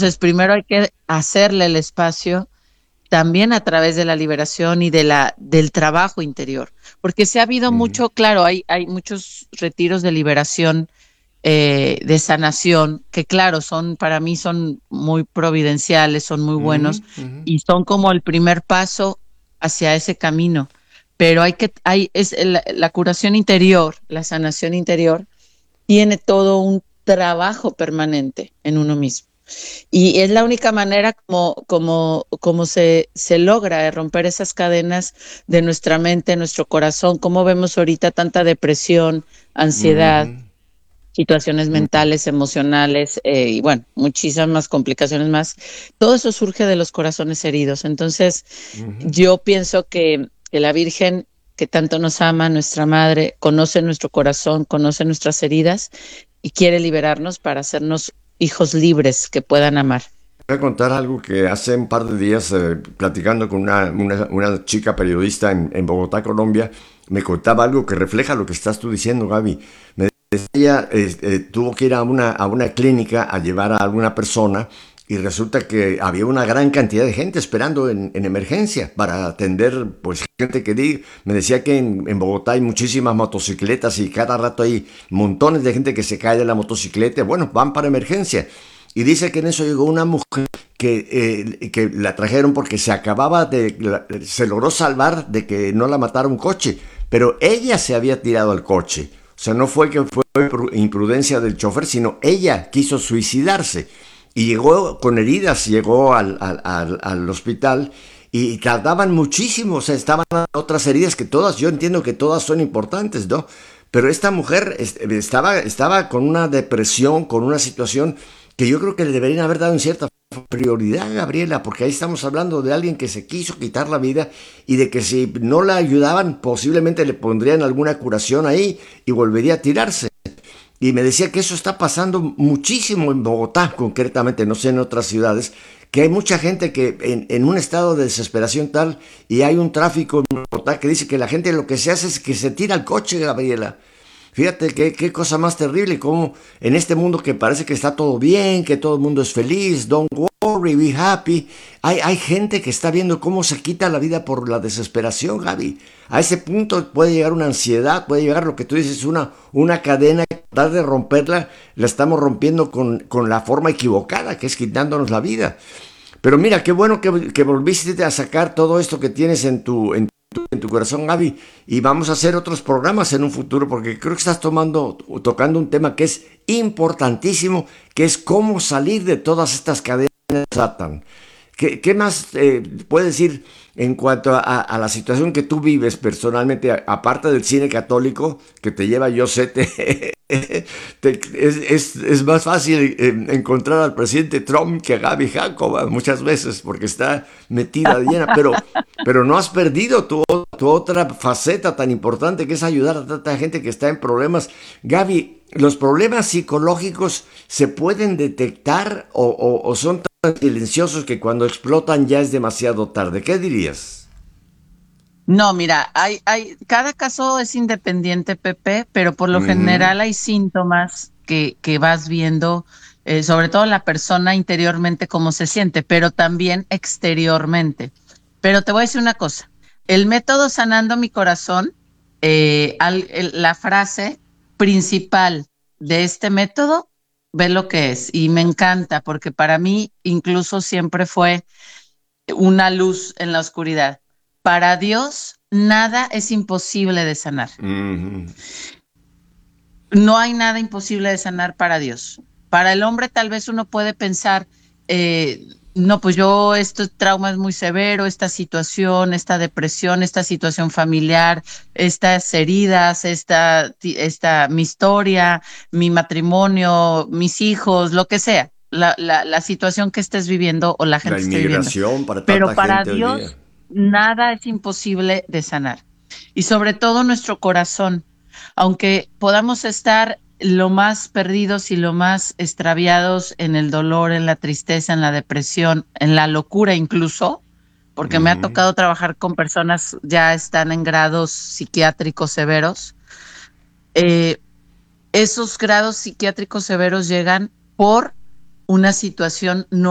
Entonces, primero hay que hacerle el espacio también a través de la liberación y del trabajo interior, porque se ha habido Ujú, mucho, claro, hay muchos retiros de liberación, de sanación, que claro, para mí son muy providenciales, son muy ujú, buenos ujú. y son como el primer paso hacia ese camino. Pero es la curación interior, la sanación interior, tiene todo un trabajo permanente en uno mismo. Y es la única manera como se logra romper esas cadenas de nuestra mente, nuestro corazón. Como vemos ahorita tanta depresión, Ujú, ansiedad, situaciones ujú, mentales, emocionales, y bueno, muchísimas complicaciones más. Todo eso surge de los corazones heridos. Entonces, ujú. yo pienso que la Virgen, que tanto nos ama, nuestra madre, conoce nuestro corazón, conoce nuestras heridas y quiere liberarnos para hacernos hijos libres que puedan amar. Voy a contar algo que hace un par de días, platicando con una chica periodista en Bogotá, Colombia, me contaba algo que refleja lo que estás tú diciendo, Gaby. Ella tuvo que ir a una clínica a llevar a alguna persona y resulta que había una gran cantidad de gente esperando en emergencia para atender, pues gente me decía que en Bogotá hay muchísimas motocicletas y cada rato hay montones de gente que se cae de la motocicleta, bueno, van para emergencia. Y dice que en eso llegó una mujer que la trajeron porque se logró salvar de que no la matara un coche, pero ella se había tirado al coche. O sea, no fue que fue imprudencia del chofer, sino ella quiso suicidarse. Y llegó con heridas, llegó al hospital y tardaban muchísimo, o sea, estaban otras heridas que todas, yo entiendo que todas son importantes, ¿no? Pero esta mujer estaba con una depresión, con una situación que yo creo que le deberían haber dado en cierta prioridad, Gabriela, porque ahí estamos hablando de alguien que se quiso quitar la vida y de que si no la ayudaban, posiblemente le pondrían alguna curación ahí y volvería a tirarse. Y me decía que eso está pasando muchísimo en Bogotá, concretamente, no sé en otras ciudades, que hay mucha gente que en un estado de desesperación tal y hay un tráfico en Bogotá que dice que la gente lo que se hace es que se tira al coche, Gabriela. Fíjate qué cosa más terrible, como en este mundo que parece que está todo bien, que todo el mundo es feliz, don't worry, be happy. Hay gente que está viendo cómo se quita la vida por la desesperación, Gaby. A ese punto puede llegar una ansiedad, puede llegar lo que tú dices, una cadena, que tratar de romperla, la estamos rompiendo con la forma equivocada, que es quitándonos la vida. Pero mira, qué bueno que volviste a sacar todo esto que tienes en tu corazón, Gaby. Y vamos a hacer otros programas en un futuro, porque creo que estás tocando un tema que es importantísimo, que es cómo salir de todas estas cadenas que nos atan. ¿Qué más puedes decir en cuanto a la situación que tú vives personalmente, aparte del cine católico que te lleva, yo sé, es más fácil encontrar al presidente Trump que a Gaby Jacob muchas veces porque está metida de llena, pero no has perdido tu otra faceta tan importante que es ayudar a tanta gente que está en problemas. Gaby, ¿los problemas psicológicos se pueden detectar o son tan silenciosos que cuando explotan ya es demasiado tarde? ¿Qué dirías? No, mira, cada caso es independiente, Pepe, pero por lo Ujú, general hay síntomas que vas viendo, sobre todo la persona interiormente cómo se siente, pero también exteriormente. Pero te voy a decir una cosa, el método Sanando mi Corazón, la frase principal de este método, ve lo que es, y me encanta, porque para mí incluso siempre fue una luz en la oscuridad. Para Dios, nada es imposible de sanar. ujú. No hay nada imposible de sanar para Dios. Para el hombre tal vez uno puede pensar, eh, no, pues yo, este trauma es muy severo, esta situación, esta depresión, esta situación familiar, estas heridas, mi historia, mi matrimonio, mis hijos, lo que sea, la situación que estés viviendo o la La gente esté viviendo. inmigración para Pero tanta para gente hoy día. Dios, nada es imposible de sanar. Y sobre todo nuestro corazón, aunque podamos estar lo más perdidos y lo más extraviados en el dolor, en la tristeza, en la depresión, en la locura incluso, porque me ha Ujú. tocado trabajar con personas ya están en grados psiquiátricos severos. eh, Esos grados psiquiátricos severos llegan por una situación no